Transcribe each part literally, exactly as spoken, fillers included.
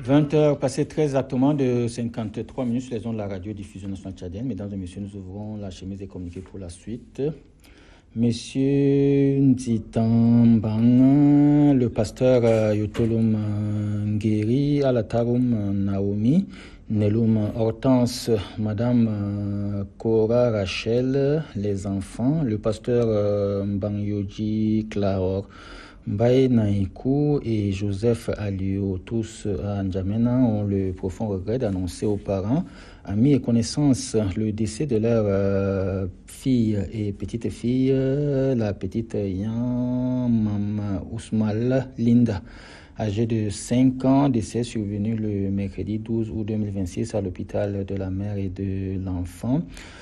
vingt heures passées très exactement de cinquante-trois minutes sur les ondes de la radio-diffusion nationale tchadienne. Mesdames et messieurs, nous ouvrons la chemise des communiqués pour la suite. Monsieur Nzitambang, le pasteur Yotolum Ngeri, Alatarum Naomi, Nelum Hortense, Madame Cora Rachel, les enfants, le pasteur Mbangyoji Claor, Mbaye Naïkou et Joseph Alio, tous à N'Djamena, ont le profond regret d'annoncer aux parents, amis et connaissances le décès de leur euh, fille et petite fille, la petite Yan Mama Ousmal Linda, âgée de cinq ans, décès survenu le mercredi douze août deux mille vingt-six à l'hôpital de la mère et de l'enfant.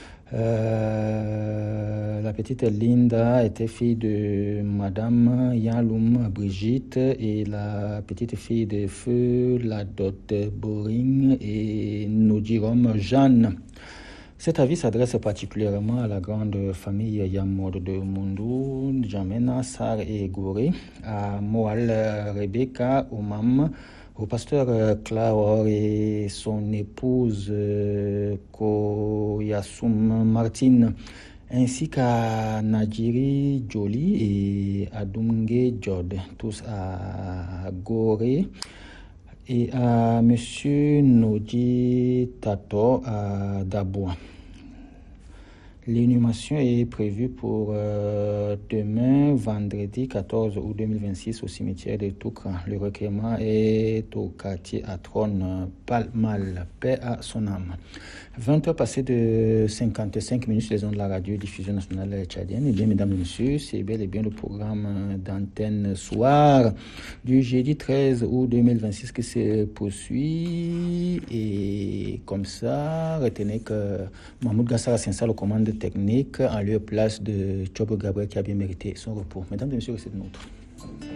Euh, la petite Linda était fille de Madame Yaloum Brigitte et la petite fille de Feu Ladot Boring et Nodirom Jeanne. Cet avis s'adresse particulièrement à la grande famille Yamod de Mundu, N'Djamena, Sar et Goré, à Moal Rebecca, Omam, au pasteur Claor et son épouse euh, Koyasum Martine, ainsi qu'à Nadjiri Joli et à Dumge Jod, tous à Goré, et à Monsieur Nodi Tato à Daboua. L'inhumation est prévue pour euh, demain, vendredi quatorze août deux mille vingt-six, au cimetière de Toukra. Le recueillement est au quartier Atron, Palmal, paix à son âme. vingt heures passées de cinquante-cinq minutes sur les ondes de la radio-diffusion nationale tchadienne. Et bien, mesdames et messieurs, c'est bel et bien le programme d'antenne soir du jeudi treize août deux mille vingt-six qui se poursuit. Et comme ça, retenez que Mahmoud Gassara s'installe aux commandes techniques en lieu et place de Chobo Gabriel qui a bien mérité son repos. Mesdames et messieurs, c'est de notre.